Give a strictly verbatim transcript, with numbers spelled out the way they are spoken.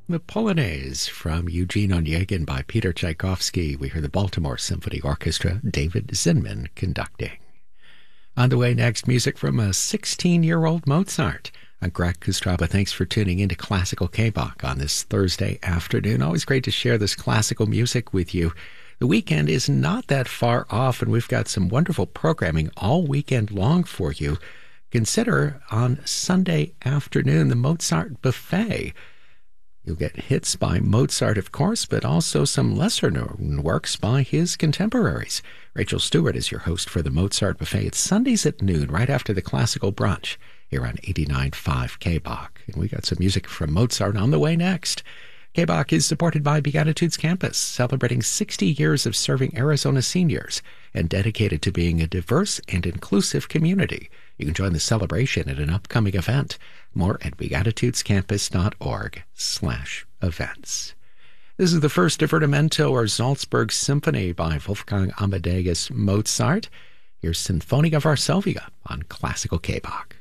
The Polonaise from Eugene Onegin by Peter Tchaikovsky. We hear the Baltimore Symphony Orchestra, David Zinman conducting. On the way next, music from a sixteen-year-old Mozart. I'm Greg Kostraba. Thanks for tuning into Classical K-Bach on this Thursday afternoon. Always great to share this classical music with you. The weekend is not that far off, and we've got some wonderful programming all weekend long for you. Consider on Sunday afternoon the Mozart Buffet. You'll get hits by Mozart, of course, but also some lesser-known works by his contemporaries. Rachel Stewart is your host for the Mozart Buffet. It's Sundays at noon, right after the classical brunch, here on eighty-nine point five K-Bach. And we got some music from Mozart on the way next. K-Bach is supported by Beatitudes Campus, celebrating sixty years of serving Arizona seniors and dedicated to being a diverse and inclusive community. You can join the celebration at an upcoming event. More at beatitudescampus.org slash events. This is the first divertimento or Salzburg Symphony by Wolfgang Amadeus Mozart. Here's Sinfonia Varsovia on Classical K-Bach.